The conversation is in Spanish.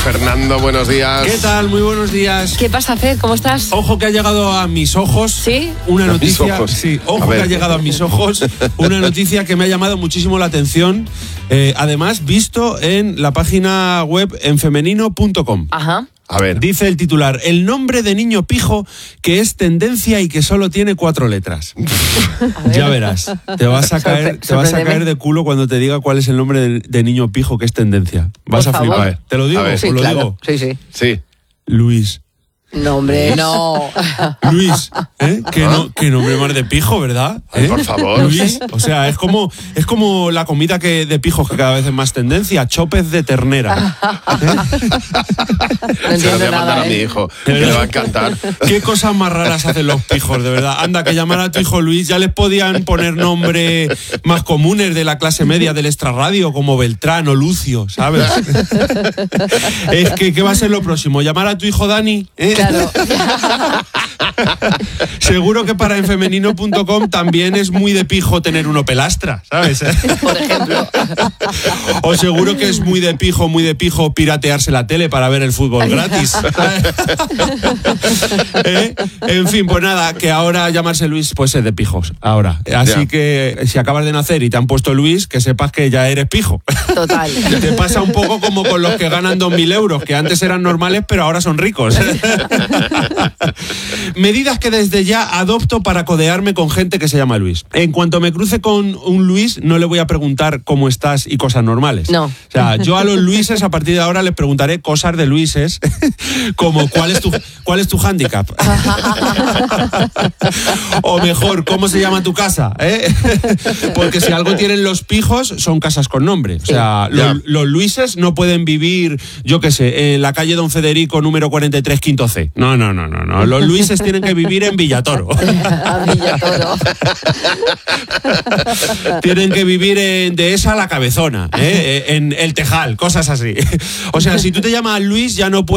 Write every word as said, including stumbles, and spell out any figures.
Fernando, buenos días. ¿Qué tal? Muy buenos días. ¿Qué pasa, Fer? ¿Cómo estás? Ojo que ha llegado a mis ojos. ¿Sí? Una ¿A noticia. mis ojos? Sí, A ojo ver. que ha llegado a mis ojos. Una noticia que me ha llamado muchísimo la atención. Eh, además, visto en la página web en femenino punto com. Ajá. A ver. Dice el titular: el nombre de niño pijo que es tendencia y que solo tiene cuatro letras. Ya verás. Te vas a caer, Sorpre- te vas a sorpréndeme. caer de culo cuando te diga cuál es el nombre de, de niño pijo que es tendencia. Vas Por a favor. flipar. ¿Te lo digo? A ver. ¿Os Sí, lo claro. digo? Sí, sí. Sí. Luis. No, hombre, no. Luis, ¿eh? ¿Qué, no, qué nombre más de pijo, ¿verdad? Ay, ¿Eh? por favor. Luis, o sea, es como, es como la comida que, de pijos que cada vez es más tendencia, chopes de ternera. No Se lo voy entiendo a mandar nada, a mi ¿eh? hijo, que le va a encantar. ¿Qué cosas más raras hacen los pijos, de verdad? Anda, que llamar a tu hijo Luis, ya les podían poner nombre más comunes de la clase media del extrarradio, como Beltrán o Lucio, ¿sabes? Es que, ¿qué va a ser lo próximo? ¿Llamar a tu hijo Dani? ¿Eh? Claro. Seguro que para en femenino punto com también es muy de pijo tener uno pelastra, ¿sabes? Por ejemplo. O seguro que es muy de pijo, muy de pijo piratearse la tele para ver el fútbol gratis. ¿Eh? En fin, pues nada, que ahora llamarse Luis pues es de pijos, ahora. Así Ya. que si acabas de nacer y te han puesto Luis, que sepas que ya eres pijo. Total. Te pasa un poco como con los que ganan dos mil euros, que antes eran normales pero ahora son ricos. Medidas que desde ya adopto para codearme con gente que se llama Luis. En cuanto me cruce con un Luis, no le voy a preguntar cómo estás y cosas normales. No. O sea, yo a los Luises a partir de ahora les preguntaré cosas de Luises, como cuál es tu, cuál es tu hándicap. O mejor, ¿cómo se llama tu casa? ¿Eh? Porque si algo tienen los pijos, son casas con nombre. O sea, Ya. los, los Luises no pueden vivir, yo qué sé, en la calle Don Federico número cuarenta y tres, quinto C. No, no, no, no, no. Los Luises tienen que vivir en Villatoro. A Villatoro. Tienen que vivir en Dehesa La Cabezona, ¿eh? En El Tejal, cosas así. O sea, si tú te llamas Luis, ya no puedes